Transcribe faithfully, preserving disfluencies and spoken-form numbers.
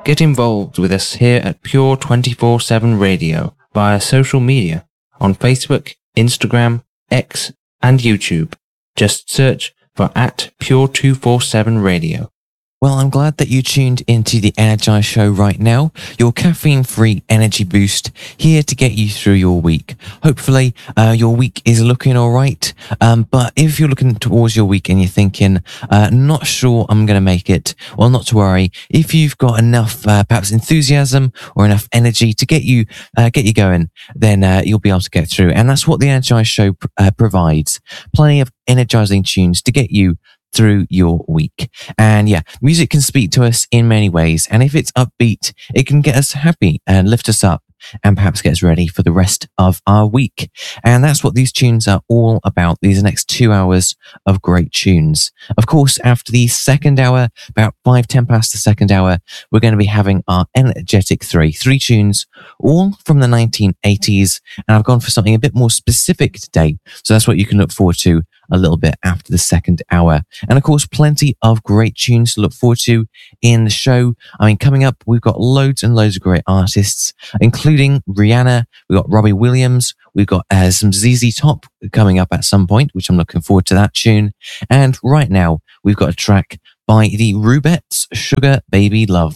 Get involved with us here at Pure twenty-four seven Radio via social media on Facebook, Instagram, X, and YouTube. Just search for at Pure two forty-seven Radio. Well, I'm glad that you tuned into the Energize Show right now, your caffeine-free energy boost here to get you through your week. Hopefully, uh, your week is looking all right. Um, but if you're looking towards your week and you're thinking, uh, not sure I'm going to make it, well, not to worry. If you've got enough, uh, perhaps enthusiasm or enough energy to get you, uh, get you going, then uh, you'll be able to get through. And that's what the Energize Show uh, provides. Plenty of energizing tunes to get you through your week. And yeah, music can speak to us in many ways. And if it's upbeat, it can get us happy and lift us up and perhaps get us ready for the rest of our week. And that's what these tunes are all about, these next two hours of great tunes. Of course, after the second hour, about five, ten past the second hour, we're going to be having our energetic three, three tunes, all from the nineteen eighties. And I've gone for something a bit more specific today. So that's what you can look forward to a little bit after the second hour. And of course, plenty of great tunes to look forward to in the show. I mean, coming up, we've got loads and loads of great artists, including Rihanna. We've got Robbie Williams. We've got uh, some Z Z Top coming up at some point, which I'm looking forward to that tune. And right now, we've got a track by the Rubettes, Sugar Baby Love.